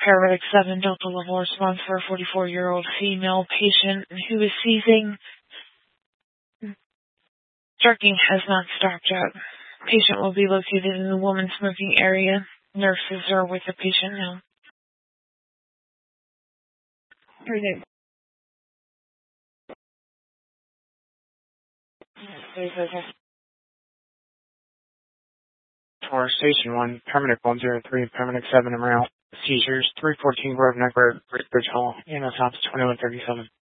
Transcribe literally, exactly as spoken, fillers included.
Paramedic seven, Delta level response for a forty-four-year-old female patient who is seizing. Jerking has not stopped yet. Patient will be located in the woman's smoking area. Nurses are with the patient now. Her name. For Station one, Paramedic one zero three, Paramedic seven, en route. Seizures, three fourteen Grove Neck Road, Bridge Hall, E M S Ops twenty-one thirty-seven.